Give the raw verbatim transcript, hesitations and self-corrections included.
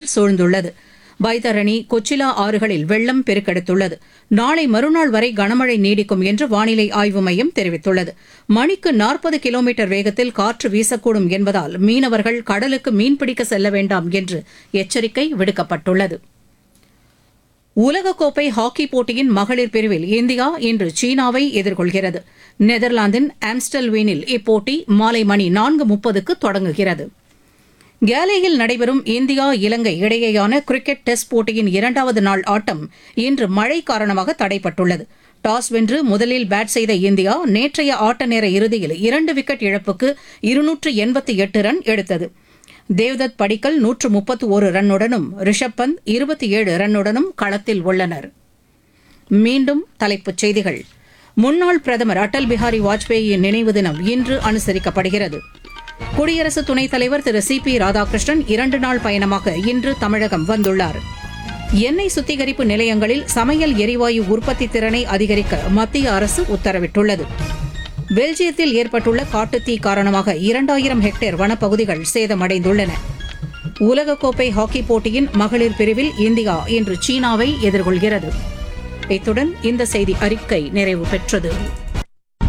நீர் சூழ்ந்துள்ளது. பைதரணி, கொச்சிலா ஆறுகளில் வெள்ளம் பெருக்கெடுத்துள்ளது. நாளை மறுநாள் வரை கனமழை நீடிக்கும் என்று வானிலை ஆய்வு மையம் தெரிவித்துள்ளது. மணிக்கு நாற்பது கிலோமீட்டர் வேகத்தில் காற்று வீசக்கூடும் என்பதால் மீனவர்கள் கடலுக்கு மீன்பிடிக்க செல்ல வேண்டாம் என்று எச்சரிக்கை விடுக்கப்பட்டுள்ளது. உலகக்கோப்பை ஹாக்கி போட்டியின் மகளிர் பிரிவில் இந்தியா இன்று சீனாவை எதிர்கொள்கிறது. நெதர்லாந்தின் ஆம்ஸ்டல்வீனில் இப்போட்டி மாலை மணி நான்கு முப்பதுக்கு தொடங்குகிறது. கேலேயில் நடைபெறும் இந்தியா இலங்கை இடையேயான கிரிக்கெட் டெஸ்ட் போட்டியின் இரண்டாவது நாள் ஆட்டம் இன்று மழை காரணமாக தடைப்பட்டுள்ளது. டாஸ் வென்று முதலில் பேட் செய்த இந்தியா நேற்றைய ஆட்ட நேர இறுதியில் இரண்டு விக்கெட் இழப்புக்கு இருநூற்று எண்பத்தி எட்டு ரன் எடுத்தது. தேவ்தத் படிக்கல் நூற்று முப்பத்து ஒரு ரன்னுடனும் ரிஷப் பந்த் இருபத்தி ஏழு ரன்னுடனும் களத்தில் உள்ளனர். மீண்டும் தலைப்புச் செய்திகள். முன்னாள் பிரதமர் அடல் பிஹாரி வாஜ்பேயியின் நினைவு தினம் இன்று அனுசரிக்கப்படுகிறது. குடியரசு துணைத் தலைவர் திரு சி பி ராதாகிருஷ்ணன் இரண்டு நாள் பயணமாக இன்று தமிழகம் வந்துள்ளார். எண்ணெய் சுத்திகரிப்பு நிலையங்களில் சமையல் எரிவாயு உற்பத்தி திறனை அதிகரிக்க மத்திய அரசு உத்தரவிட்டுள்ளது. பெல்ஜியத்தில் ஏற்பட்டுள்ள காட்டுத்தீ காரணமாக இரண்டாயிரம் ஹெக்டேர் வனப்பகுதிகள் சேதமடைந்துள்ளன. உலகக்கோப்பை ஹாக்கி போட்டியின் மகளிர் பிரிவில் இந்தியா இன்று சீனாவை எதிர்கொள்கிறது. இத்துடன் இந்த செய்தி அறிக்கை நிறைவு பெற்றது.